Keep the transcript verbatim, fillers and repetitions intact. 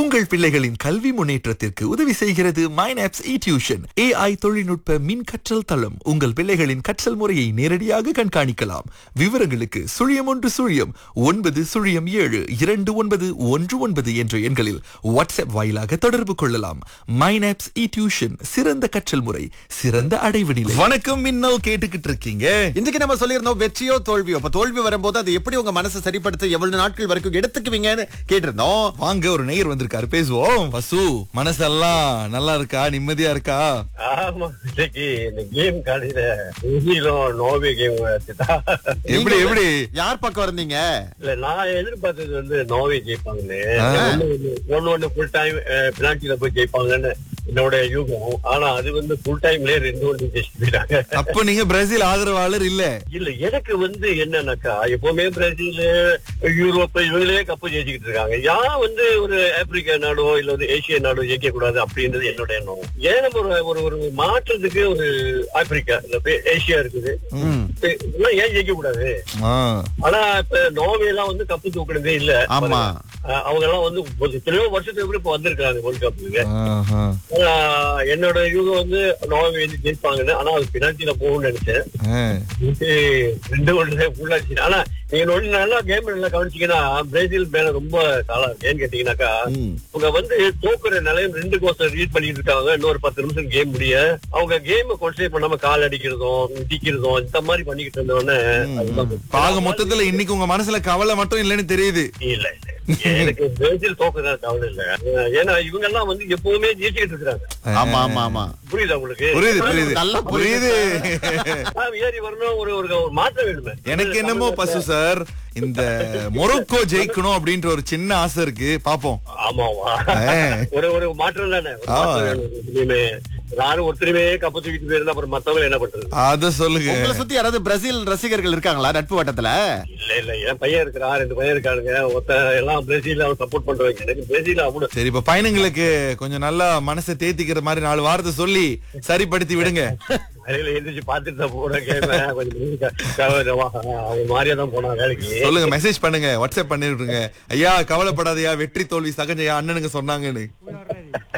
உங்கள் பிள்ளைகளின் கல்வி முன்னேற்றத்திற்கு உதவி செய்கிறது மைனாப்ஸ் இ டியூஷன். ஏஐ தொழில்நுட்ப மின் கற்றல் தளம். உங்கள் பிள்ளைகளின் கற்றல் முறையை நேரடியாக கண்காணிக்கலாம். விவரங்களுக்கு சுழியம் ஒன்று சுழியம் ஒன்பது சுழியம் ஏழு இரண்டு ஒன்பது ஒன்று ஒன்பது என்ற எண்களில் வாட்ஸ்அப் வாயிலாக தொடர்பு கொள்ளலாம். மைனாப்ஸ் இ டியூஷன், சிறந்த கற்றல் முறை, சிறந்த அடைவு நிலை. வணக்கம் மின்னல் கேட்டுக்கிட்டு இருக்கீங்க. இன்னைக்கு நம்ம சொல்லியிருந்தோம் வெற்றியோ தோல்வியோ. அப்ப தோல்வி வரும்போது அது எப்படி உங்க மனசை சரிப்படுத்த எவ்வளவு நாட்கள் வரைக்கும் எடுத்துக்குவீங்கன்னு கேட்டிருந்தோம். வாங்க, ஒரு நேயர் வந்திருக்காரு, பேசுவோம். வசு, மனசெல்லாம் நல்லா இருக்கா? நிம்மதியா இருக்கா? ஆமா, இன்னைக்கு இந்த கேம் காலையில நோவே கேம் எப்படி எப்படி யார் பக்கம் இருந்தீங்க? இல்ல, நான் எதிர்பார்த்தது வந்து நோவே ஜெயிப்பாங்கன்னு. ஒன்னு ஒண்ணு ஃபுல் டைம் பெனால்டில போய் ஜெயிப்பாங்கன்னு என்னோட யூகம். ஆனா அது வந்து ஃபுல் டைம்லயே ரெண்டு ஒன்று ஜெயிச்சு போயிட்டாங்க. அப்ப நீங்க பிரேசில் ஆதரவாளர் இல்ல? இல்ல, எனக்கு வந்து என்னன்னாக்கா எப்பவுமே பிரேசில், யூரோப் இவங்களே கப்பு ஜெயிச்சுக்கிட்டு இருக்காங்க. யார் வந்து ஒரு ஆப்பிரிக்கா நாடோ இல்ல வந்து ஏசியா நாடோ ஜெயிக்க கூடாது அப்படின்றது என்னோட எண்ணம். ஏன் நம்ம ஒரு ஒரு ஒரு மாற்றத்துக்கு ஒரு ஆப்பிரிக்கா இல்ல ஏசியா இருக்குது, ஏன் ஜெயிக்க கூடாது? ஆனா இப்ப நோவே எல்லாம் வந்து கப்பு தூக்குனதே இல்ல. ஆமா, அவங்க எல்லாம் வந்து எத்தனையோ வருஷத்துக்கு இப்ப வந்திருக்காங்க வேர்ல்ட் கப்புக்கு. என்னோட யூகம் வந்து நோவே வந்து ஜெயிப்பாங்கன்னு. ஆனா அது பெனால்டில போகும்னு நினைச்சேன். ரெண்டு ஒன்று ஃபுல்லாச்சு. ஆனா நீங்க ஒண்ணு நல்லா கேம் நல்லா கவனிச்சீங்கன்னா பிரேசில் மேல ரொம்ப காலம் இருக்கு. ஏன்னு கேட்டீங்கன்னாக்கா அவங்க வந்து தோக்குற நிலையம் ரெண்டு கோசம் ரீட் பண்ணிட்டு இருக்காங்க. இன்னொரு பத்து நிமிஷம் கேம் முடிய அவங்க கேம் கான்சென்ட்ரேட் பண்ணாம கால் அடிக்கிறதும் இடிக்கிறதும் இந்த மாதிரி பண்ணிக்கிட்டு இருந்தோடனே பாக மொத்தத்துல இன்னைக்கு உங்க மனசுல கவலை மட்டும் இல்லன்னு தெரியுது. இல்ல இல்ல, எனக்கு பிரேசில் தோக்குறதா கவலை இல்ல. ஏன்னா இவங்க எல்லாம் வந்து எப்பவுமே ஜெயிச்சுக்கிட்டு இருக்காங்க. ஆமா ஆமா ஆமா, புரியுதா உங்களுக்கு? புரியுது புரியுது நல்லா புரியுது. ஏறி வரணும், ஒரு ஒரு மாற்றம் வேணுமே. எனக்கு என்னமோ பசு சார், இந்த மொரோக்கோ ஜெயிக்கணும் அப்படின்ற ஒரு சின்ன ஆசை இருக்கு. பாப்போம். ஆமாவா, ஒரு ஒரு மாற்றம் தானே. நானும் ஒருத்தருமே கப்பு தூக்கிட்டு போயிருந்தா அப்புறம் மத்தவங்க என்ன பண்றது? அத சொல்லுங்க. உங்களை சுத்தி யாராவது பிரேசில் ரசிகர்கள் இருக்காங்களா நட்பு வட்டத்துல? இல்ல இல்ல, என் பையன் இருக்கிறா, ரெண்டு பையன் இருக்கானுங்க. ஒருத்த எல்லாம் பிரேசில் அவன் சப்போர்ட் பண்றவங்க. எனக்கு பிரேசில் அவனு. சரி, இப்ப பையனுங்களுக்கு கொஞ்சம் நல்லா மனசை தேத்திக்கிற மாதிரி நாலு வாரத்தை சொல்லி சரிப்படுத்தி விடுங்க. அறையில எழுந்திரிச்சு பாத்துட்டு தான் போன கேம கொஞ்சம் அவங்க மாதிரியா தான் போனா வேலைக்கு. சொல்லுங்க, மெசேஜ் பண்ணுங்க, வாட்ஸ்அப் பண்ணி விடுங்க. ஐயா கவலைப்படாதயா, வெற்றி தோல்வி சகஜயா, அண்ணனுங்க சொன்னாங்கன்னு.